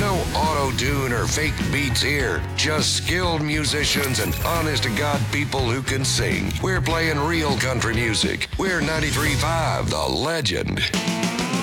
No auto-tune or fake beats here. Just skilled musicians and honest-to-God people who can sing. We're playing real country music. We're 93.5 The Legend.